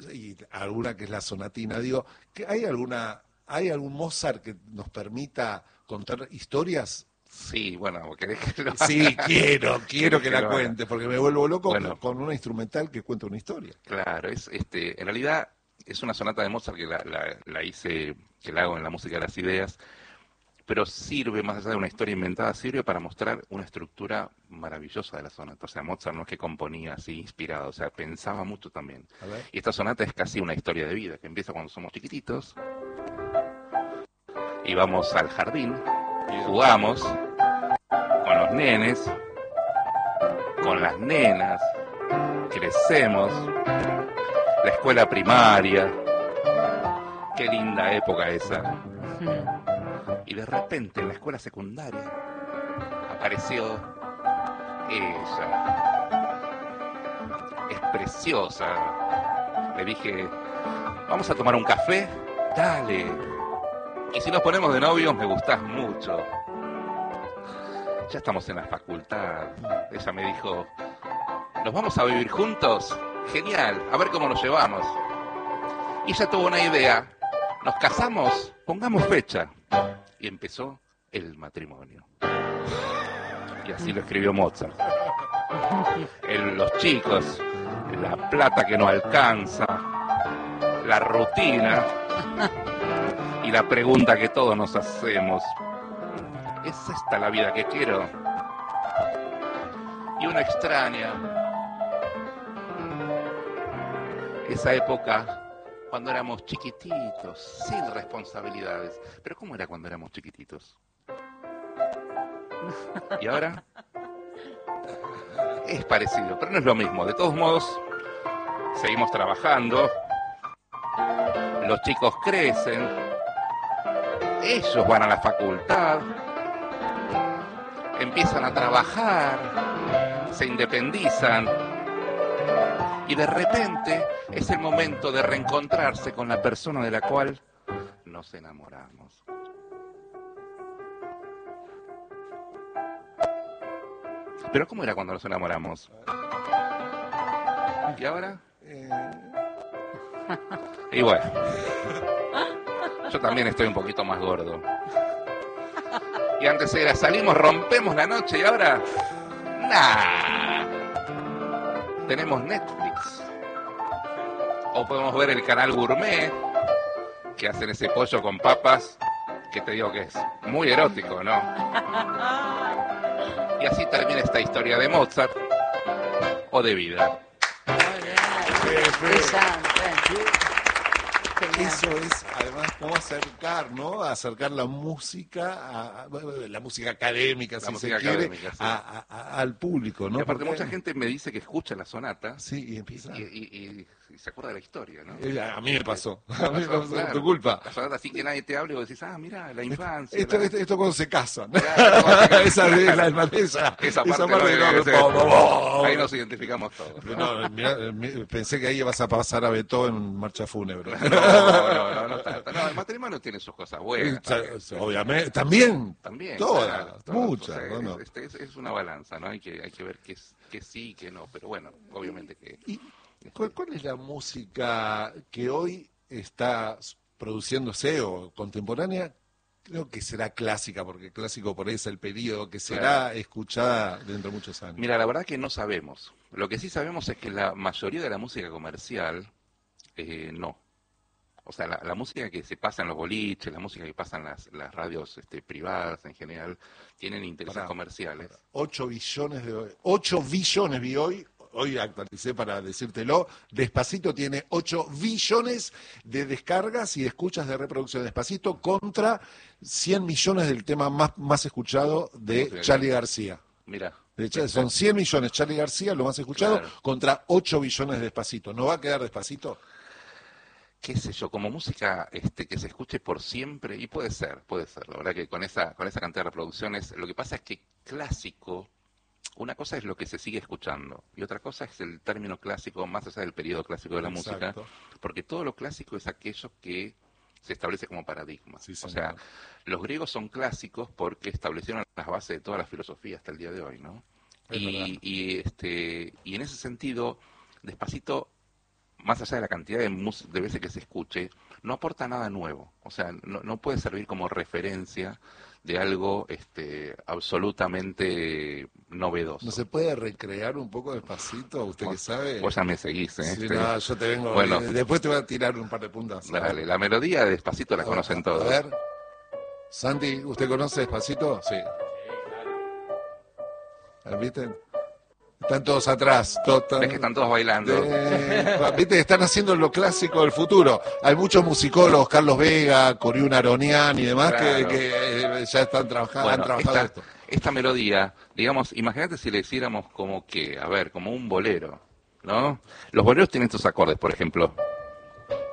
y alguna que es la sonatina. Digo, ¿hay algún Mozart que nos permita contar historias? Sí, bueno, ¿querés que lo haga? Sí, quiero ¿Querés que que la lo haga? cuente, porque me vuelvo loco Bueno, con una instrumental que cuenta una historia. claro, en realidad es una sonata de Mozart que la hice, que la hago en la música de las ideas, pero sirve, más allá de una historia inventada, sirve para mostrar una estructura maravillosa de la sonata. O sea, Mozart no es que componía así inspirado, o sea, pensaba mucho también. A ver. Y esta sonata es casi una historia de vida, que empieza cuando somos chiquititos y vamos al jardín, jugamos con los nenes, con las nenas, crecemos, la escuela primaria, qué linda época esa. Y de repente en la escuela secundaria apareció ella. Es preciosa. Le dije, vamos a tomar un café, dale. Y si nos ponemos de novios, me gustás mucho. Ya estamos en la facultad. Ella me dijo, ¿nos vamos a vivir juntos? Genial, a ver cómo nos llevamos. Y ella tuvo una idea. ¿Nos casamos? Pongamos fecha. Y empezó el matrimonio. Y así lo escribió Mozart. Los chicos, la plata que no alcanza, la rutina y la pregunta que todos nos hacemos. ¿Es esta la vida que quiero? Y uno extraña esa época cuando éramos chiquititos, sin responsabilidades. Pero ¿cómo era cuando éramos chiquititos? ¿Y ahora? Es parecido, pero no es lo mismo. De todos modos, seguimos trabajando, los chicos crecen, ellos van a la facultad, empiezan a trabajar, se independizan y de repente es el momento de reencontrarse con la persona de la cual nos enamoramos. Pero ¿cómo era cuando nos enamoramos? ¿Y ahora? Y bueno, yo también estoy un poquito más gordo. Y antes era, salimos, rompemos la noche y ahora... ¡Nah! Tenemos Netflix. O podemos ver el canal Gourmet, que hacen ese pollo con papas, que te digo que es muy erótico, ¿no? Y así termina esta historia de Mozart o de vida. Eso es, además, cómo acercar, ¿no? Acercar la música, la música académica, si se quiere, sí, al público, ¿no? Y aparte, porque mucha gente me dice que escucha la sonata. Sí, y empieza. Y se acuerda de la historia, ¿no? A mí me pasó. A mí me pasó, claro, tu culpa. La sonata así que nadie te hable y vos decís, mira, la infancia. Esto cuando se casan. Claro, esa es la hermanesa. Esa parte ahí nos identificamos todos. ¿No? Mirá, pensé que ahí ibas a pasar a Beethoven en marcha fúnebre. No, el matrimonio tiene sus cosas buenas. Obviamente, también todas, claro, muchas. O sea, ¿no? Es una balanza, ¿no? Hay que ver qué sí y qué no, pero bueno, obviamente que... ¿Cuál es la música que hoy está produciéndose o contemporánea? Creo que será clásica, porque clásico por ahí es el periodo que será escuchada dentro de muchos años. Mira, la verdad que no sabemos. Lo que sí sabemos es que la mayoría de la música comercial, no. O sea, la música que se pasa en los boliches, la música que pasa en las radios privadas en general, tienen intereses comerciales. 8 billones vi hoy actualicé para decírtelo, Despacito tiene 8 billones de descargas y de escuchas de reproducción. Despacito contra 100 millones del tema más escuchado de Charly García. Mira. De hecho, son 100 millones Charly García, lo más escuchado, contra 8 billones de Despacito. ¿No va a quedar Despacito? Qué sé yo, como música que se escuche por siempre, y puede ser, la verdad que con esa cantidad de reproducciones, lo que pasa es que clásico, una cosa es lo que se sigue escuchando, y otra cosa es el término clásico, más allá del periodo clásico de la música, porque todo lo clásico es aquello que se establece como paradigma. Sí, o sea, los griegos son clásicos porque establecieron las bases de toda la filosofía hasta el día de hoy, ¿no? Y en ese sentido, Despacito más allá de la cantidad de veces que se escuche, no aporta nada nuevo. O sea, no puede servir como referencia de algo absolutamente ¿No novedoso. se puede recrear un poco Despacito? ¿Usted que sabe? Vos ya me seguís, ¿eh? Sí, no, yo te vengo. Bueno, Después te voy a tirar un par de puntas. dale, la melodía de Despacito la conocen todos. A ver. Santi, ¿usted conoce Despacito? Sí. ¿Viste? Están todos atrás. Ves que están todos bailando. ¿Viste? Están haciendo lo clásico del futuro. Hay muchos musicólogos, Carlos Vega, Coriún Aronian y demás, Claro. que ya están trabajando, Bueno, han trabajado esto. esta melodía, digamos, imagínate si le hiciéramos como que, a ver, como un bolero, ¿no? Los boleros tienen estos acordes, por ejemplo.